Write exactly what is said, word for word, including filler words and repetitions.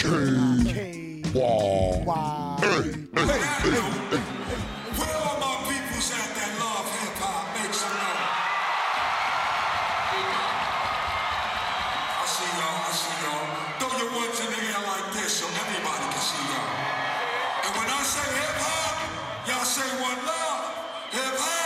K. Y. Where all my peoples at that love hip hop? Make some noise. I see y'all, I see y'all. Throw your ones in the air like this so everybody can see y'all. And when I say hip hop, y'all say one love. Hip hop.